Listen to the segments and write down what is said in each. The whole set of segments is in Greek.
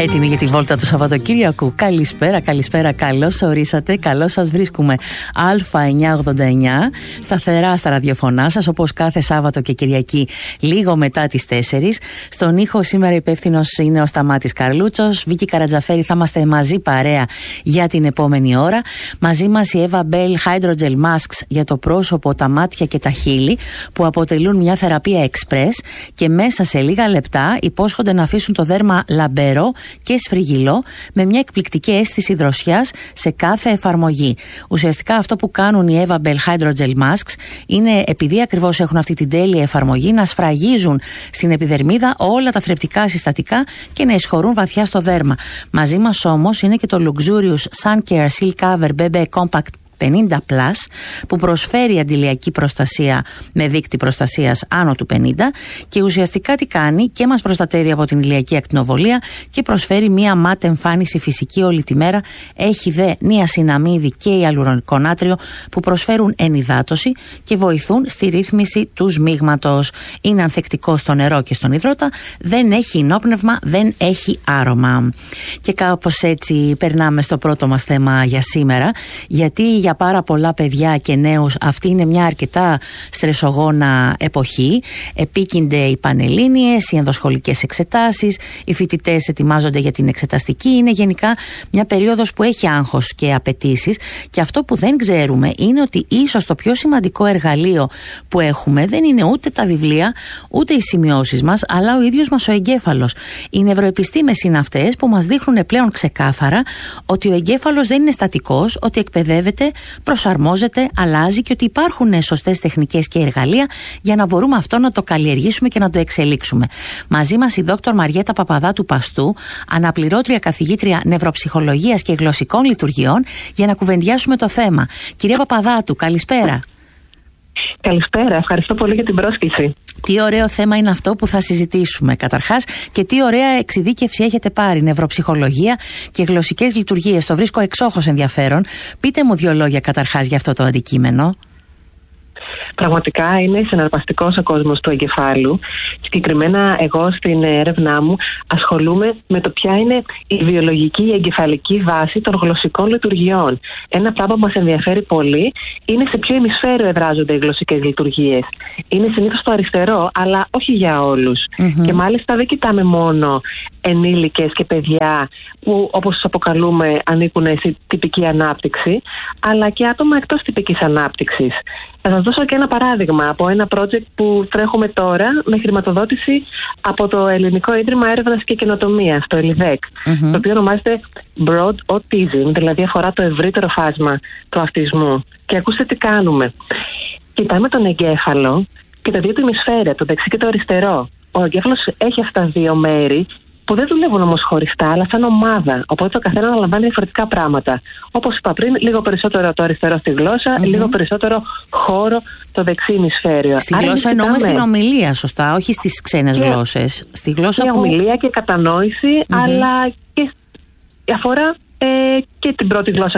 Έτοιμοι για τη βόλτα του Σαββατοκύριακου. Καλησπέρα, καλησπέρα, καλώς ορίσατε, καλώς σας βρίσκουμε. Α989, σταθερά στα ραδιοφωνά σας, όπως κάθε Σάββατο και Κυριακή, λίγο μετά τις 4. Στον ήχο σήμερα υπεύθυνος είναι ο Σταμάτης Καρλούτσος. Βίκη Καρατζαφέρη, θα είμαστε μαζί παρέα για την επόμενη ώρα. Μαζί μας η Εύα Μπέλ Hydrogel Masks για το πρόσωπο, τα μάτια και τα χείλη, που αποτελούν μια θεραπεία εξπρές και μέσα σε λίγα λεπτά υπόσχονται να αφήσουν το δέρμα λαμπερό και σφριγγυλό, με μια εκπληκτική αίσθηση δροσιάς σε κάθε εφαρμογή. Ουσιαστικά αυτό που κάνουν οι Eva Bell Hydrogel Masks είναι, επειδή ακριβώς έχουν αυτή την τέλεια εφαρμογή, να σφραγίζουν στην επιδερμίδα όλα τα θρεπτικά συστατικά και να εισχωρούν βαθιά στο δέρμα. Μαζί μας όμως είναι και το Luxurious Sun Care Seal Cover BB Compact 50+, που προσφέρει αντιλιακή προστασία με δείκτη προστασίας άνω του 50 και ουσιαστικά τι κάνει? Και μας προστατεύει από την ηλιακή ακτινοβολία και προσφέρει μία μάτ εμφάνιση φυσική όλη τη μέρα. Έχει δε νιασιναμίδι και ιαλουρονικό νάτριο που προσφέρουν ενυδάτωση και βοηθούν στη ρύθμιση του σμίγματος. Είναι ανθεκτικό στο νερό και στον υδρότα, δεν έχει ενόπνευμα, δεν έχει άρωμα. Και κάπως έτσι περνάμε στο πρώτο μας θέμα για σήμερα, γιατί για πάρα πολλά παιδιά και νέους αυτή είναι μια αρκετά στρεσογόνα εποχή. Επίκυνται οι πανελλήνιες, οι ενδοσχολικές εξετάσεις, οι φοιτητές ετοιμάζονται για την εξεταστική. Είναι γενικά μια περίοδος που έχει άγχος και απαιτήσεις, και αυτό που δεν ξέρουμε είναι ότι ίσως το πιο σημαντικό εργαλείο που έχουμε δεν είναι ούτε τα βιβλία, ούτε οι σημειώσεις μας, αλλά ο ίδιος μας ο εγκέφαλος. Οι νευροεπιστήμες είναι αυτές που μας δείχνουν πλέον ξεκάθαρα ότι ο εγκέφαλος δεν είναι στατικός, ότι εκπαιδεύεται, προσαρμόζεται, αλλάζει και ότι υπάρχουν σωστές τεχνικές και εργαλεία για να μπορούμε αυτό να το καλλιεργήσουμε και να το εξελίξουμε. Μαζί μας η Δόκτωρ Μαριέτα Παπαδάτου Παστού, αναπληρώτρια καθηγήτρια νευροψυχολογίας και γλωσσικών λειτουργιών, για να κουβεντιάσουμε το θέμα. Κυρία Παπαδάτου, καλησπέρα. Καλησπέρα, ευχαριστώ πολύ για την πρόσκληση. Τι ωραίο θέμα είναι αυτό που θα συζητήσουμε καταρχάς, και τι ωραία εξειδίκευση έχετε πάρει, νευροψυχολογία και γλωσσικές λειτουργίες. Το βρίσκω εξόχως ενδιαφέρον. Πείτε μου 2 λόγια καταρχάς για αυτό το αντικείμενο. Πραγματικά είναι συναρπαστικός ο κόσμος του εγκεφάλου. Συγκεκριμένα εγώ στην έρευνά μου ασχολούμαι με το ποια είναι η βιολογική, η εγκεφαλική βάση των γλωσσικών λειτουργιών. Ένα πράγμα που μας ενδιαφέρει πολύ είναι σε ποιο ημισφαίριο εδράζονται οι γλωσσικές λειτουργίες. Είναι συνήθως το αριστερό, αλλά όχι για όλους. Και μάλιστα δεν κοιτάμε μόνο ενήλικες και παιδιά που, όπως τους αποκαλούμε, ανήκουν στη τυπική ανάπτυξη, αλλά και άτομα εκτός τυπικής ανάπτυξης. Θα σας δώσω και ένα παράδειγμα από ένα project που τρέχουμε τώρα με χρηματοδότηση από το Ελληνικό Ίδρυμα Έρευνας και Καινοτομίας, το ΕΛΙΔΕΚ, το οποίο ονομάζεται Broad Autism, δηλαδή αφορά το ευρύτερο φάσμα του αυτισμού. Και ακούστε τι κάνουμε. Κοιτάμε τον εγκέφαλο και τα 2 του ημισφαίρια, το δεξί και το αριστερό. Ο εγκέφαλος έχει αυτά τα 2 μέρη που δεν δουλεύουν όμως χωριστά, αλλά σαν ομάδα. Οπότε το καθένα αναλαμβάνει διαφορετικά πράγματα. Όπως είπα πριν, λίγο περισσότερο το αριστερό στη γλώσσα, λίγο περισσότερο χώρο το δεξί ημισφαίριο. Στη γλώσσα εννοούμε στην ομιλία, σωστά, όχι στις ξένες γλώσσες. Στη γλώσσα και που... ομιλία και κατανόηση, αλλά και αφορά και την πρώτη γλώσσα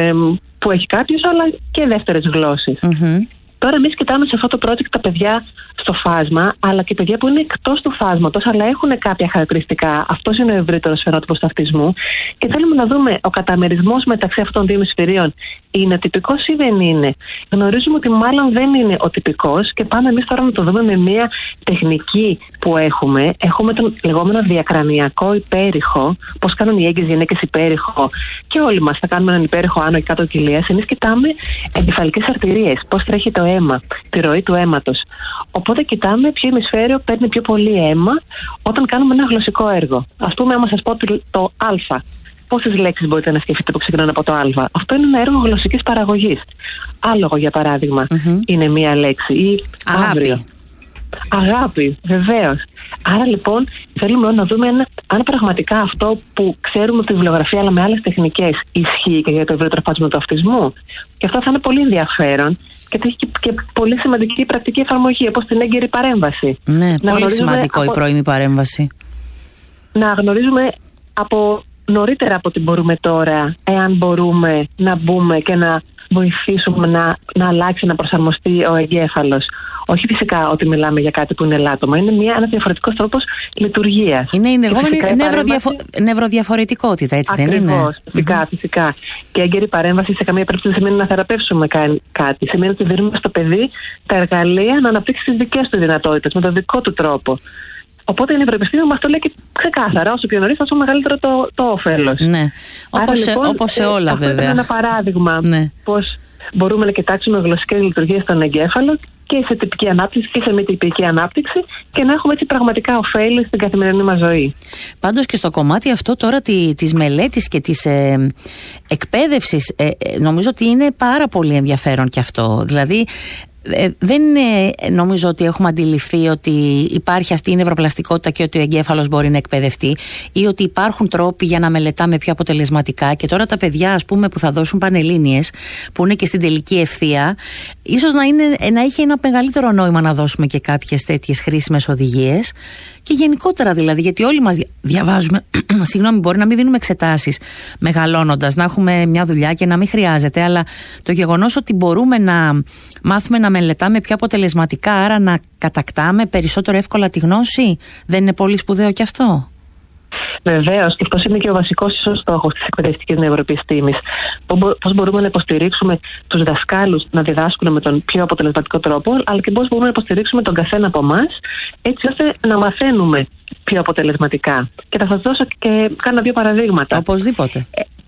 που έχει κάποιος, αλλά και δεύτερες γλώσσες. Τώρα εμείς κοιτάμε σε αυτό το project τα παιδιά στο φάσμα, αλλά και παιδιά που είναι εκτός του φάσματος, αλλά έχουν κάποια χαρακτηριστικά. Αυτός είναι ο ευρύτερος φαινότυπος του αυτισμού. Και θέλουμε να δούμε ο καταμερισμός μεταξύ αυτών των 2 ημισφαιρίων είναι τυπικός ή δεν είναι. Γνωρίζουμε ότι μάλλον δεν είναι ο τυπικός και πάμε εμείς τώρα να το δούμε με μια τεχνική που έχουμε. Έχουμε τον λεγόμενο διακρανιακό υπέρηχο, πώς κάνουν οι έγκυες γυναίκες υπέρηχο, και όλοι μας θα κάνουμε έναν υπέρηχο άνω ή κάτω κοιλίας. Εμείς κοιτάμε εγκεφαλικές αρτηρίες, πώς τρέχει το αίμα, τη ροή του αίματος. Οπότε κοιτάμε ποιο ημισφαίριο παίρνει πιο πολύ αίμα όταν κάνουμε ένα γλωσσικό έργο. Ας πούμε, άμα σας πω το Α, πόσες λέξεις μπορείτε να σκεφτείτε που ξεκινάνε από το Α? Αυτό είναι ένα έργο γλωσσικής παραγωγής. Άλογο, για παράδειγμα, είναι μία λέξη. Ή αύριο. Αγάπη, βεβαίως. Άρα λοιπόν θέλουμε να δούμε αν πραγματικά αυτό που ξέρουμε από τη βιβλιογραφία, αλλά με άλλες τεχνικές, ισχύει και για το ευρύτερο φάσμα του αυτισμού. Και αυτό θα είναι πολύ ενδιαφέρον. Και έχει και πολύ σημαντική πρακτική εφαρμογή, όπως την έγκαιρη παρέμβαση. Ναι, πολύ σημαντικό η πρώιμη παρέμβαση. Να γνωρίζουμε νωρίτερα από ό,τι μπορούμε τώρα, εάν μπορούμε να μπούμε και να βοηθήσουμε να αλλάξει, να προσαρμοστεί ο εγκέφαλος. Όχι φυσικά ότι μιλάμε για κάτι που είναι ελάττωμα. Είναι ένας διαφορετικός τρόπος λειτουργίας. Είναι η λεγόμενη νευροδιαφορετικότητα, έτσι ακριβώς, δεν είναι? Φυσικά. Και έγκαιρη παρέμβαση σε καμία περίπτωση δεν σημαίνει να θεραπεύσουμε κάτι. Σημαίνει ότι δίνουμε στο παιδί τα εργαλεία να αναπτύξει τις δικές του δυνατότητες, με τον δικό του τρόπο. Οπότε η νευροεπιστήμη μας το λέει και ξεκάθαρα. Όσο πιο νωρίς, τόσο μεγαλύτερο το όφελος. Ναι. Όπως σε όλα, βέβαια. Αυτό είναι ένα παράδειγμα πώς μπορούμε να κοιτάξουμε γλωσσικές λειτουργίες στον εγκέφαλο και σε τυπική ανάπτυξη και σε μη τυπική ανάπτυξη και να έχουμε έτσι πραγματικά ωφέλη στην καθημερινή μας ζωή. Πάντως και στο κομμάτι αυτό τώρα της μελέτης και της εκπαίδευσης, νομίζω ότι είναι πάρα πολύ ενδιαφέρον και αυτό. Δηλαδή, δεν νομίζω ότι έχουμε αντιληφθεί ότι υπάρχει αυτή η νευροπλαστικότητα και ότι ο εγκέφαλος μπορεί να εκπαιδευτεί, ή ότι υπάρχουν τρόποι για να μελετάμε πιο αποτελεσματικά. Και τώρα τα παιδιά, ας πούμε, που θα δώσουν πανελλήνιες, που είναι και στην τελική ευθεία, ίσως να έχει ένα μεγαλύτερο νόημα να δώσουμε και κάποιες τέτοιες χρήσιμες οδηγίες. Και γενικότερα δηλαδή, γιατί όλοι μας διαβάζουμε, συγγνώμη, μπορεί να μην δίνουμε εξετάσεις μεγαλώνοντας, να έχουμε μια δουλειά και να μην χρειάζεται, αλλά το γεγονός ότι μπορούμε να μάθουμε να μελετάμε πιο αποτελεσματικά, άρα να κατακτάμε περισσότερο εύκολα τη γνώση, δεν είναι πολύ σπουδαίο κι αυτό? Βεβαίως, και αυτός είναι και ο βασικός ίσως στόχος της εκπαιδευτικής νευροεπιστήμης. Πώς μπορούμε να υποστηρίξουμε τους δασκάλους να διδάσκουν με τον πιο αποτελεσματικό τρόπο, αλλά και πώς μπορούμε να υποστηρίξουμε τον καθένα από εμάς, έτσι ώστε να μαθαίνουμε πιο αποτελεσματικά. Και θα σας δώσω και κάνα 2 παραδείγματα. Οπωσδήποτε.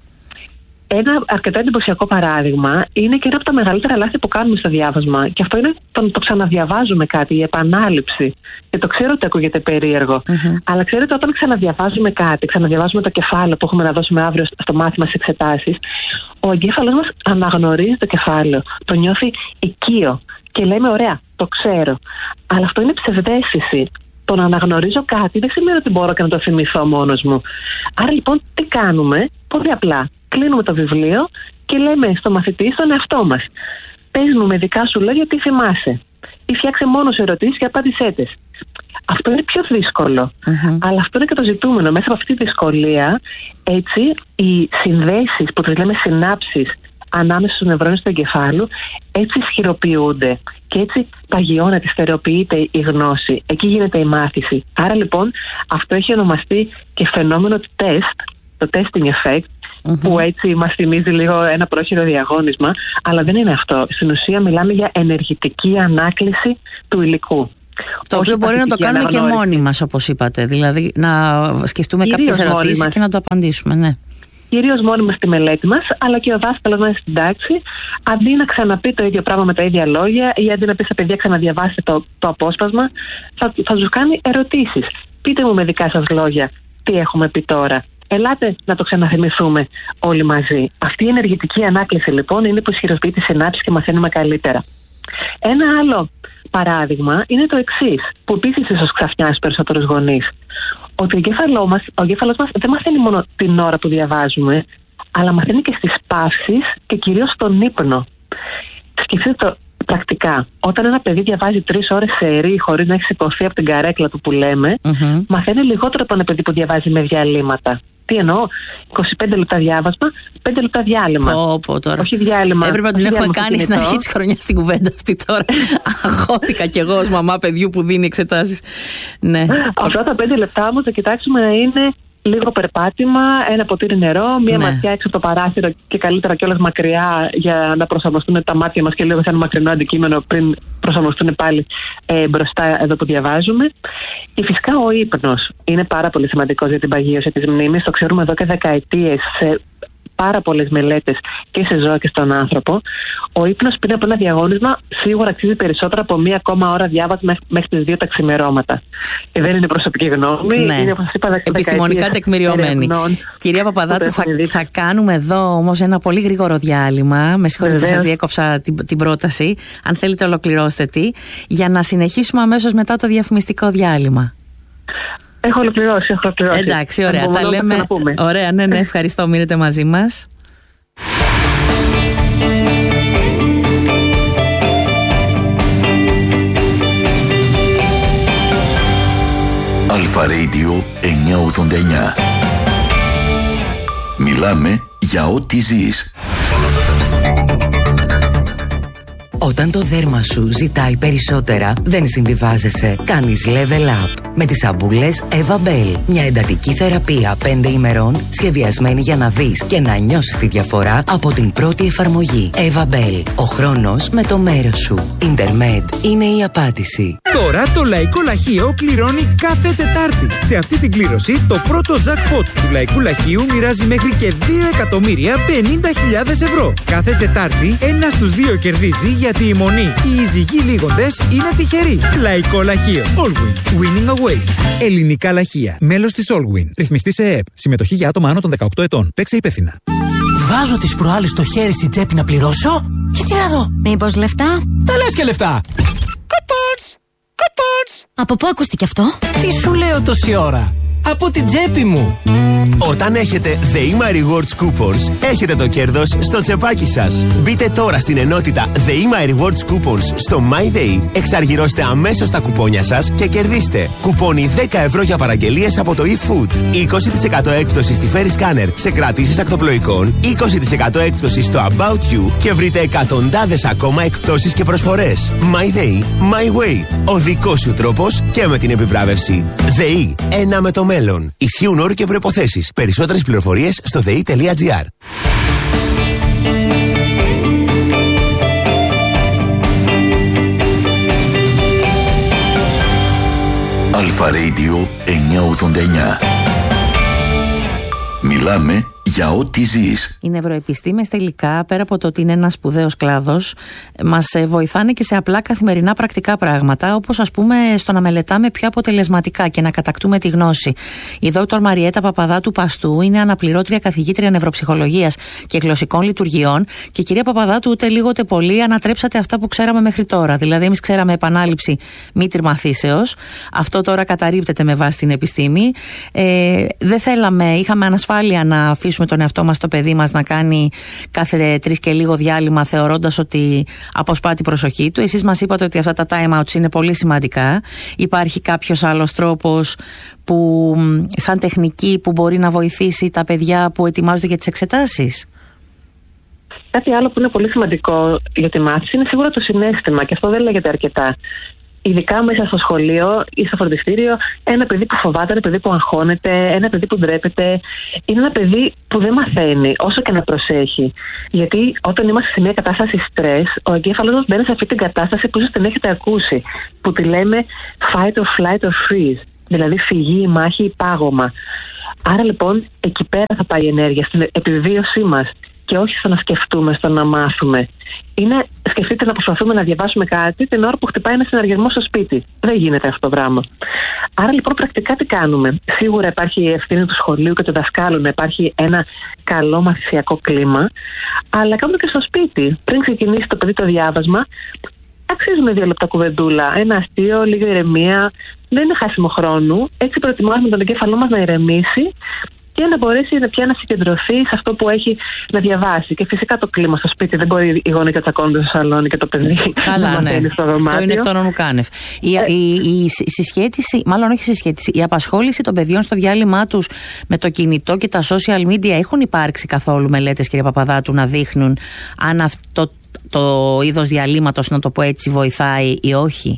Ένα αρκετά εντυπωσιακό παράδειγμα είναι και ένα από τα μεγαλύτερα λάθη που κάνουμε στο διάβασμα. Και αυτό είναι το ξαναδιαβάζουμε κάτι, η επανάληψη. Και το ξέρω ότι ακούγεται περίεργο. Αλλά ξέρετε, όταν ξαναδιαβάζουμε κάτι, ξαναδιαβάζουμε το κεφάλαιο που έχουμε να δώσουμε αύριο στο μάθημα στις εξετάσεις, ο εγκέφαλος μας αναγνωρίζει το κεφάλαιο. Το νιώθει οικείο. Και λέμε, ωραία, το ξέρω. Αλλά αυτό είναι ψευδαίσθηση. Το να αναγνωρίζω κάτι δεν σημαίνει ότι μπορώ και να το θυμηθώ μόνος μου. Άρα λοιπόν, τι κάνουμε? Πολύ απλά. Κλείνουμε το βιβλίο και λέμε στο μαθητή, στον εαυτό μας, πες μου με δικά σου λόγια τι θυμάσαι, ή φτιάξε μόνος ερωτήσεις και απάντησέ τες. Αυτό είναι πιο δύσκολο, αλλά αυτό είναι και το ζητούμενο. Μέσα από αυτή τη δυσκολία, έτσι, οι συνδέσεις που τις λέμε συνάψεις ανάμεσα στους νευρώνες του εγκεφάλου, έτσι ισχυροποιούνται και έτσι παγιώνεται, στερεοποιείται η γνώση. Εκεί γίνεται η μάθηση. Άρα λοιπόν αυτό έχει ονομαστεί και φαινόμενο του τεστ, το testing effect, που έτσι μας θυμίζει λίγο ένα πρόχειρο διαγώνισμα, αλλά δεν είναι αυτό. Στην ουσία μιλάμε για ενεργητική ανάκληση του υλικού. Το οποίο μπορεί να το κάνουμε και μόνοι μας, όπως είπατε. Δηλαδή να σκεφτούμε κάποιες ερωτήσεις και να το απαντήσουμε, ναι. Κυρίως μόνοι μας στη μελέτη μας, αλλά και ο δάσκαλος μας στην τάξη, αντί να ξαναπεί το ίδιο πράγμα με τα ίδια λόγια ή αντί να πει στα παιδιά ξαναδιαβάστε το απόσπασμα, θα τους κάνει ερωτήσεις. Πείτε μου με δικά σας λόγια τι έχουμε πει τώρα. Ελάτε να το ξαναθυμηθούμε όλοι μαζί. Αυτή η ενεργητική ανάκληση λοιπόν είναι που ισχυροποιεί τις συνάψεις και μαθαίνουμε καλύτερα. Ένα άλλο παράδειγμα είναι το εξής, που επίσης ίσως ξαφνιάσει στους περισσότερους γονείς. Ότι ο εγκέφαλος μας δεν μαθαίνει μόνο την ώρα που διαβάζουμε, αλλά μαθαίνει και στις παύσεις και κυρίως στον ύπνο. Σκεφτείτε το πρακτικά. Όταν ένα παιδί διαβάζει 3 ώρες σερί χωρίς να έχει σηκωθεί από την καρέκλα του που λέμε, μαθαίνει λιγότερο από ένα παιδί που διαβάζει με διαλύματα. Τι εννοώ? 25 λεπτά διάβασμα, 5 λεπτά διάλειμμα. Τώρα. Όχι διάλειμμα. Έπρεπε να την έχουμε κάνει στην αρχή της χρονιάς την κουβέντα αυτή τώρα. Αγχώθηκα κι εγώ ως μαμά παιδιού που δίνει εξετάσεις. Ναι. Αυτά τα 5 λεπτά όμως θα κοιτάξουμε να είναι λίγο περπάτημα, ένα ποτήρι νερό, μία ματιά έξω από το παράθυρο και καλύτερα κιόλας μακριά για να προσαρμοστούν τα μάτια μας και λίγο σε ένα μακρινό αντικείμενο πριν προσαρμοστούν πάλι μπροστά εδώ που διαβάζουμε. Και φυσικά ο ύπνος είναι πάρα πολύ σημαντικός για την παγίωση της μνήμης. Το ξέρουμε εδώ και δεκαετίες σε πάρα πολλές μελέτες και σε ζώα και στον άνθρωπο. Ο ύπνος πριν από ένα διαγώνισμα σίγουρα αξίζει περισσότερο από 1 ακόμα ώρα διάβασμα μέχρι τις 2 τα ξημερώματα. Και δεν είναι προσωπική γνώμη, είναι όπως σας είπα επιστημονικά τεκμηριωμένη. Κυρία Παπαδάτου, θα κάνουμε εδώ όμως ένα πολύ γρήγορο διάλειμμα. Με συγχωρείτε, σας διέκοψα την πρόταση. Αν θέλετε ολοκληρώστε τη, για να συνεχίσουμε αμέσως μετά το διαφημιστικό διάλειμμα. Έχω ολοκληρώσει. Εντάξει, ωραία. Τα λέμε. Ωραία, ναι, ευχαριστώ. Μείνετε μαζί μας. Αλφα Radio 989. Μιλάμε για ό,τι ζεις. Όταν το δέρμα σου ζητάει περισσότερα, δεν συμβιβάζεσαι. Κάνεις level up με τις σαμπούλες Eva Bell. Μια εντατική θεραπεία 5 ημερών, σχεδιασμένη για να δεις και να νιώσεις τη διαφορά από την πρώτη εφαρμογή. Eva Bell. Ο χρόνος με το μέρος σου. Intermed είναι η απάντηση. Τώρα το Λαϊκό Λαχείο κληρώνει κάθε Τετάρτη. Σε αυτή την κλήρωση, το πρώτο jackpot του Λαϊκού Λαχείου μοιράζει μέχρι και 2.050.000 ευρώ. Κάθε Τετάρτη, ένα στους δύο κερδίζει, γιατί η μονή οι εισηγοί λίγοντες είναι τυχεροί. Λαϊκό Λαχείο. Allwin. Winning awaits. Ελληνικά λαχεία. Μέλος της Allwin. Ρυθμιστή σε ΕΕΠ. Συμμετοχή για άτομα άνω των 18 ετών. Παίξε υπεύθυνα. Βάζω τις προάλλες το χέρι στην τσέπη να πληρώσω και τι να δω. Μήπως λεφτά? Τα λες και λεφτά. Κοπότς. Από πού ακούστηκε αυτό? Τι σου λέω τόση ώρα? Από την τσέπη μου. Όταν έχετε The My Rewards Coupons, έχετε το κέρδος στο τσεπάκι σας. Μπείτε τώρα στην ενότητα The My Rewards Coupons στο MyDay, εξαργυρώστε αμέσως τα κουπόνια σας και κερδίστε κουπόνι 10 ευρώ για παραγγελίες από το eFood, 20% έκπτωση στη Ferry Scanner σε κρατήσεις ακτοπλοϊκών, 20% έκπτωση στο About You και βρείτε εκατοντάδες ακόμα εκπτώσεις και προσφορές. MyDay, My Way. Ο δικός σου τρόπος και με την επιβράβευση. ΔΕΗ, ένα με το μέλλον. Ισχύουν όροι και προϋποθέσεις. Περισσότερες πληροφορίες στο dei.gr. Αλφα Radio 989. Μιλάμε για ό,τι ζεις. Οι νευροεπιστήμες τελικά, πέρα από το ότι είναι ένας σπουδαίος κλάδος, μας βοηθάνε και σε απλά καθημερινά πρακτικά πράγματα, όπως ας πούμε στο να μελετάμε πιο αποτελεσματικά και να κατακτούμε τη γνώση. Η Δόκτωρ Μαριέτα Παπαδάτου Παστού είναι αναπληρώτρια καθηγήτρια νευροψυχολογίας και γλωσσικών λειτουργιών και κυρία Παπαδάτου, ούτε λίγο ούτε πολύ ανατρέψατε αυτά που ξέραμε μέχρι τώρα. Δηλαδή, εμείς ξέραμε επανάληψη μήτρ μαθήσεως. Αυτό τώρα καταρρίπτεται με βάση την επιστήμη. Δεν θέλαμε, είχαμε ανασφάλεια να αφήσουμε τον εαυτό μας, το παιδί μας, να κάνει κάθε 3 και λίγο διάλειμμα, θεωρώντας ότι αποσπά την προσοχή του. Εσείς μας είπατε ότι αυτά τα time outs είναι πολύ σημαντικά. Υπάρχει κάποιος άλλος τρόπος που, σαν τεχνική, που μπορεί να βοηθήσει τα παιδιά που ετοιμάζονται για τις εξετάσεις? Κάτι άλλο που είναι πολύ σημαντικό για τη μάθηση είναι σίγουρα το συναίσθημα, και αυτό δεν λέγεται αρκετά. Ειδικά μέσα στο σχολείο ή στο φροντιστήριο, ένα παιδί που φοβάται, ένα παιδί που αγχώνεται, ένα παιδί που ντρέπεται, είναι ένα παιδί που δεν μαθαίνει όσο και να προσέχει. Γιατί όταν είμαστε σε μια κατάσταση στρες, ο εγκέφαλος μας μπαίνει σε αυτή την κατάσταση που ίσως την έχετε ακούσει, που τη λέμε fight or flight or freeze, δηλαδή φυγή, μάχη ή πάγωμα. Άρα λοιπόν εκεί πέρα θα πάει η ενέργεια, στην επιβίωσή μας, και όχι στο να σκεφτούμε, στο να μάθουμε. Είναι, σκεφτείτε, να προσπαθούμε να διαβάσουμε κάτι την ώρα που χτυπάει ένα συναργισμό στο σπίτι. Δεν γίνεται αυτό το πράγμα. Άρα λοιπόν πρακτικά τι κάνουμε? Σίγουρα υπάρχει η ευθύνη του σχολείου και του δασκάλου να υπάρχει ένα καλό μαθησιακό κλίμα, αλλά κάνουμε και στο σπίτι. Πριν ξεκινήσει το παιδί το διάβασμα, αξίζουμε 2 λεπτά κουβεντούλα, ένα αστείο, λίγη ηρεμία. Δεν είναι χάσιμο χρόνου. Έτσι προετοιμάζουμε τον εγκέφαλό μας να ηρεμήσει και να μπορέσει πια να συγκεντρωθεί σε αυτό που έχει να διαβάσει. Και φυσικά το κλίμα στο σπίτι. Δεν μπορεί η γονεί να τσακώνεται στο σαλόνι και το παιδί να μαθαίνει στο δωμάτιο. Αυτό είναι εκ των ονουκάνευ. Η συσχέτιση, μάλλον όχι συσχέτιση, η απασχόληση των παιδιών στο διάλειμμά τους με το κινητό και τα social media, έχουν υπάρξει καθόλου μελέτες, κύριε Παπαδάτου, να δείχνουν αν αυτό το είδος διαλύματος, να το πω έτσι, βοηθάει ή όχι?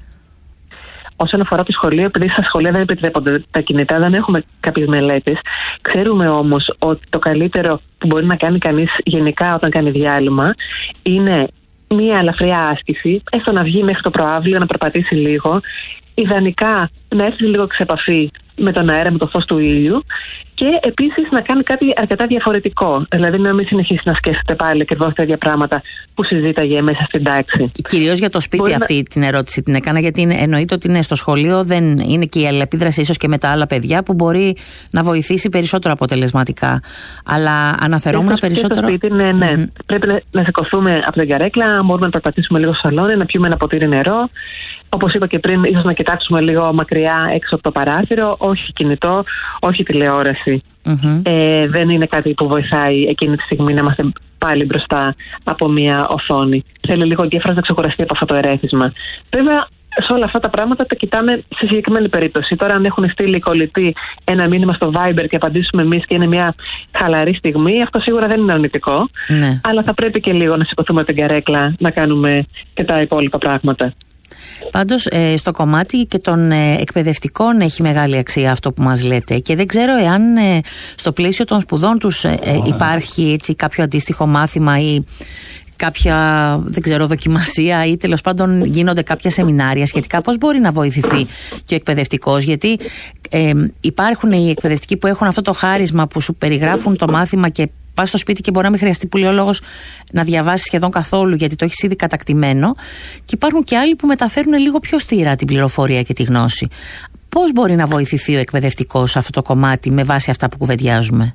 Όσον αφορά το σχολείο, επειδή στα σχολεία δεν επιτρέπονται τα κινητά, δεν έχουμε κάποιες μελέτες. Ξέρουμε όμως ότι το καλύτερο που μπορεί να κάνει κανείς γενικά όταν κάνει διάλειμμα είναι μία ελαφριά άσκηση, έστω να βγει μέχρι το προαύλιο, να περπατήσει λίγο, ιδανικά να έρθει λίγο σε επαφή με τον αέρα, με το φως του ήλιου, και επίσης να κάνει κάτι αρκετά διαφορετικό. Δηλαδή να μην συνεχίσει να σκέφτεται πάλι ακριβώς τα ίδια πράγματα που συζήταγε μέσα στην τάξη. Κυρίως για το σπίτι αυτή την ερώτηση την έκανα, γιατί εννοείται ότι είναι στο σχολείο, δεν είναι και η αλληλεπίδραση ίσως και με τα άλλα παιδιά που μπορεί να βοηθήσει περισσότερο αποτελεσματικά. Αλλά αναφερόμουν περισσότερο. Στο σπίτι, ναι. Πρέπει να σηκωθούμε από την καρέκλα, μπορούμε να περπατήσουμε λίγο στο σαλόνι, να πιούμε ένα ποτήρι νερό. Όπως είπα και πριν, ίσως να κοιτάξουμε λίγο μακριά έξω από το παράθυρο, όχι κινητό, όχι τηλεόραση. Δεν είναι κάτι που βοηθάει εκείνη τη στιγμή να είμαστε πάλι μπροστά από μια οθόνη. Θέλει λίγο ο εγκέφαλος να ξεκουραστεί από αυτό το ερέθισμα. Βέβαια, σε όλα αυτά τα πράγματα τα κοιτάμε σε συγκεκριμένη περίπτωση. Τώρα, αν έχουν στείλει οι κολλητοί ένα μήνυμα στο Viber και απαντήσουμε εμείς και είναι μια χαλαρή στιγμή, αυτό σίγουρα δεν είναι αρνητικό. Ναι. Αλλά θα πρέπει και λίγο να σηκωθούμε την καρέκλα να κάνουμε και τα υπόλοιπα πράγματα. Πάντως στο κομμάτι και των εκπαιδευτικών έχει μεγάλη αξία αυτό που μας λέτε, και δεν ξέρω εάν στο πλαίσιο των σπουδών τους υπάρχει έτσι κάποιο αντίστοιχο μάθημα ή κάποια, δεν ξέρω, δοκιμασία, ή τέλος πάντων γίνονται κάποια σεμινάρια σχετικά πώς μπορεί να βοηθηθεί και ο εκπαιδευτικός, γιατί υπάρχουν οι εκπαιδευτικοί που έχουν αυτό το χάρισμα που σου περιγράφουν το μάθημα και πας στο σπίτι και μπορεί να μην χρειαστεί πουλιόλογος να διαβάσει σχεδόν καθόλου, γιατί το έχεις ήδη κατακτημένο, και υπάρχουν και άλλοι που μεταφέρουν λίγο πιο στήρα την πληροφορία και τη γνώση. Πώς μπορεί να βοηθηθεί ο εκπαιδευτικός σε αυτό το κομμάτι με βάση αυτά που κουβεντιάζουμε?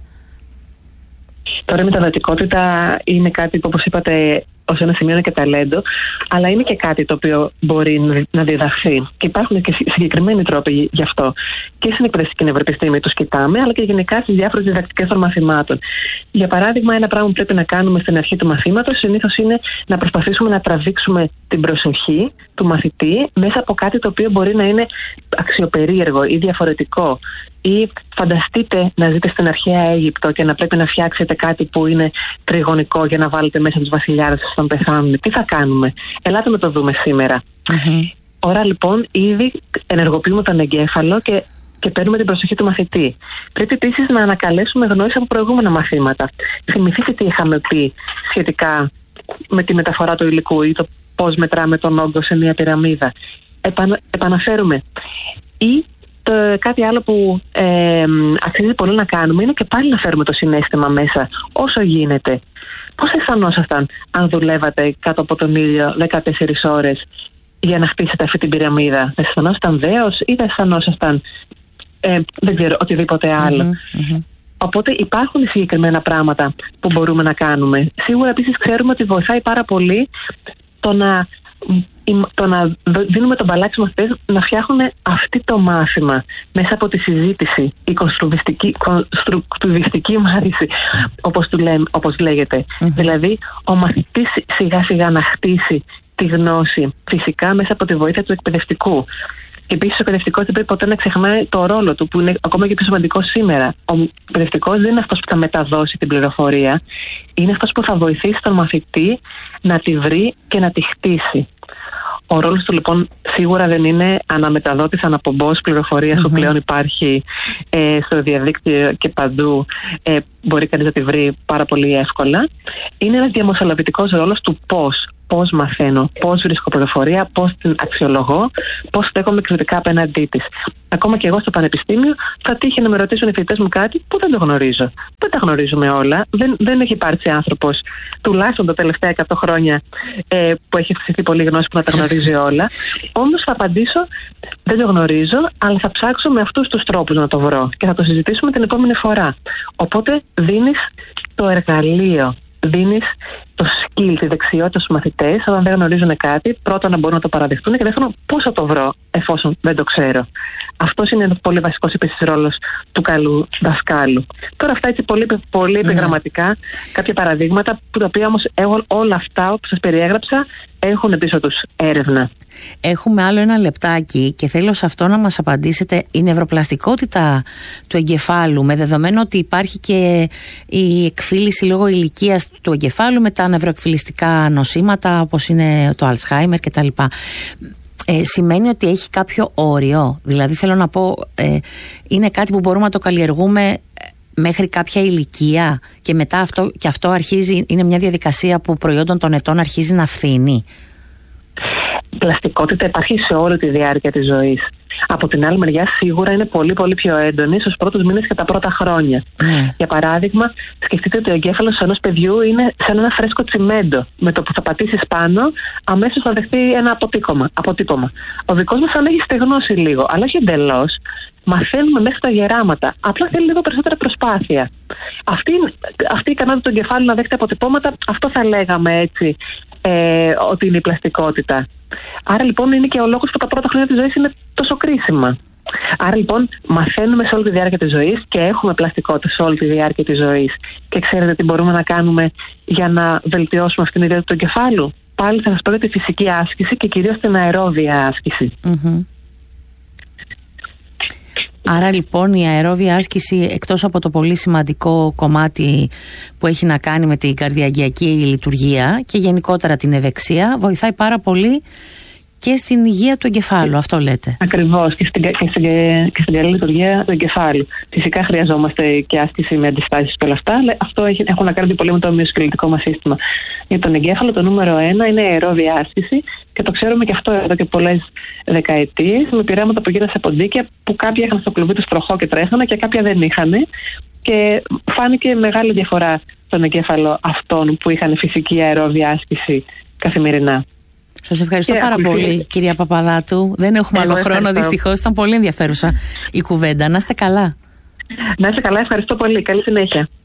Τώρα η μεταδοτικότητα είναι κάτι που, όπως είπατε, ως ένα σημείο είναι και ταλέντο, αλλά είναι και κάτι το οποίο μπορεί να διδαχθεί. Και υπάρχουν και συγκεκριμένοι τρόποι γι' αυτό. Και στην εκπαιδευτική νευροεπιστήμη τους κοιτάμε, αλλά και γενικά στις διάφορες διδακτικές των μαθημάτων. Για παράδειγμα, ένα πράγμα που πρέπει να κάνουμε στην αρχή του μαθήματος συνήθως είναι να προσπαθήσουμε να τραβήξουμε την προσοχή του μαθητή μέσα από κάτι το οποίο μπορεί να είναι αξιοπερίεργο ή διαφορετικό. Ή φανταστείτε να ζείτε στην αρχαία Αίγυπτο και να πρέπει να φτιάξετε κάτι που είναι τριγωνικό για να βάλετε μέσα τους βασιλιάδες όταν πεθάνουν. Τι θα κάνουμε? Ελάτε να το δούμε σήμερα. Ωραία, λοιπόν, ήδη ενεργοποιούμε τον εγκέφαλο και παίρνουμε την προσοχή του μαθητή. Πρέπει επίσης να ανακαλέσουμε γνώσεις από προηγούμενα μαθήματα. Θυμηθείτε τι είχαμε πει σχετικά με τη μεταφορά του υλικού ή το πώς μετράμε τον όγκο σε μια πυραμίδα. Επαναφέρουμε. Ή κάτι άλλο που αξίζει πολύ να κάνουμε είναι και πάλι να φέρουμε το συναίσθημα μέσα όσο γίνεται. Πώς αισθανόσασταν αν δουλεύατε κάτω από τον ήλιο 14 ώρες για να χτίσετε αυτή την πυραμίδα? Θα αισθανόσασταν δέος ή θα αισθανόσασταν δεν ξέρω, οτιδήποτε άλλο? Οπότε υπάρχουν συγκεκριμένα πράγματα που μπορούμε να κάνουμε. Σίγουρα επίσης ξέρουμε ότι βοηθάει πάρα πολύ το να δίνουμε τον μπαλάκι στους μαθητές να φτιάχνουν αυτή το μάθημα μέσα από τη συζήτηση, η κονστρουκτιβιστική μάθηση, όπως λέγεται. Δηλαδή, ο μαθητής σιγά σιγά να χτίσει τη γνώση, φυσικά μέσα από τη βοήθεια του εκπαιδευτικού. Και επίσης ο εκπαιδευτικός δεν πρέπει ποτέ να ξεχνάει το ρόλο του, που είναι ακόμα και πιο σημαντικό σήμερα. Ο εκπαιδευτικός δεν είναι αυτός που θα μεταδώσει την πληροφορία, είναι αυτός που θα βοηθήσει τον μαθητή να τη βρει και να τη χτίσει. Ο ρόλος του λοιπόν σίγουρα δεν είναι αναμεταδότης, αναπομπός πληροφορίας που πλέον υπάρχει στο διαδίκτυο και παντού, μπορεί κανείς να τη βρει πάρα πολύ εύκολα. Είναι ένας διαμεσολαβητικός ρόλος του πώς μαθαίνω, πώς βρίσκω πληροφορία, πώς την αξιολογώ, πώς στέκομαι κριτικά απέναντί της. Ακόμα και εγώ στο πανεπιστήμιο θα τύχει να με ρωτήσουν οι φοιτητές μου κάτι που δεν το γνωρίζω. Δεν τα γνωρίζουμε όλα. Δεν έχει υπάρξει άνθρωπος, τουλάχιστον τα τελευταία 100 χρόνια, που έχει αυξηθεί πολύ γνώση που να τα γνωρίζει όλα. Όμως θα απαντήσω, δεν το γνωρίζω, αλλά θα ψάξω με αυτούς τους τρόπους να το βρω και θα το συζητήσουμε την επόμενη φορά. Οπότε δίνεις το εργαλείο, δίνεις το skill, τη δεξιότητα στους μαθητές, όταν δεν γνωρίζουν κάτι, πρώτα να μπορούν να το παραδεχτούν και δεύτερον πώς θα το βρω εφόσον δεν το ξέρω. Αυτός είναι ένας πολύ βασικός επίσης ρόλος του καλού δασκάλου. Τώρα αυτά έτσι πολύ επιγραμματικά, κάποια παραδείγματα, που τα οποία όμως όλα αυτά που σας περιέγραψα έχουν πίσω τους έρευνα. Έχουμε άλλο ένα λεπτάκι και θέλω σε αυτό να μας απαντήσετε. Η νευροπλαστικότητα του εγκεφάλου, με δεδομένο ότι υπάρχει και η εκφύλιση λόγω ηλικίας του εγκεφάλου με τα νευροεκφυλιστικά νοσήματα όπως είναι το Alzheimer κτλ. Σημαίνει ότι έχει κάποιο όριο? Δηλαδή θέλω να πω, είναι κάτι που μπορούμε να το καλλιεργούμε μέχρι κάποια ηλικία και μετά αυτό αρχίζει, είναι μια διαδικασία που προϊόντων των ετών αρχίζει να φθήνει? Η πλαστικότητα υπάρχει σε όλη τη διάρκεια της ζωής. Από την άλλη μεριά σίγουρα είναι πολύ πολύ πιο έντονη στους πρώτους μήνες και τα πρώτα χρόνια. Για παράδειγμα, σκεφτείτε ότι ο εγκέφαλος ενός παιδιού είναι σαν ένα φρέσκο τσιμέντο. Με το που θα πατήσεις πάνω, αμέσως θα δεχτεί ένα αποτύπωμα. Ο δικός μας αν έχει στεγνώσει λίγο, αλλά όχι εντελώς. Μαθαίνουμε μέχρι τα γεράματα. Απλά θέλει λίγο περισσότερη προσπάθεια. Αυτή η ικανότητα του εγκεφάλου να δέχεται αποτυπώματα, αυτό θα λέγαμε έτσι, ότι είναι η πλαστικότητα. Άρα λοιπόν είναι και ο λόγος που τα πρώτα χρόνια της ζωής είναι τόσο κρίσιμα. Άρα λοιπόν μαθαίνουμε σε όλη τη διάρκεια της ζωής και έχουμε πλαστικότητα σε όλη τη διάρκεια της ζωής. Και ξέρετε τι μπορούμε να κάνουμε για να βελτιώσουμε αυτήν την ιδιότητα του εγκεφάλου? πάλι θα σας πω για τη φυσική άσκηση και κυρίως την αερόβια άσκηση. Άρα λοιπόν η αερόβια άσκηση, εκτός από το πολύ σημαντικό κομμάτι που έχει να κάνει με την καρδιαγγειακή λειτουργία και γενικότερα την ευεξία, βοηθάει πάρα πολύ και στην υγεία του εγκεφάλου, αυτό λέτε. Ακριβώς, και στην καλή λειτουργία του εγκεφάλου. Φυσικά χρειαζόμαστε και άσκηση με αντιστάσεις και όλα αυτά, αλλά αυτό έχουν να κάνουν πολύ με το μυοσκελετικό μας σύστημα. Για τον εγκέφαλο το νούμερο 1 είναι η αερόβια άσκηση και το ξέρουμε και αυτό εδώ και πολλές δεκαετίες, με πειράματα που γίνανε σε ποντίκια που κάποια είχαν στο κλουβί τους τροχό και τρέχανε και κάποια δεν είχαν. Και φάνηκε μεγάλη διαφορά στον εγκέφαλο αυτών που είχαν φυσική αερόβια άσκηση καθημερινά. Σας ευχαριστώ πάρα πολύ, κυρία Παπαδάτου. Δεν έχουμε άλλο χρόνο, δυστυχώς. Ήταν πολύ ενδιαφέρουσα η κουβέντα. Να είστε καλά. Να είστε καλά, ευχαριστώ πολύ. Καλή συνέχεια.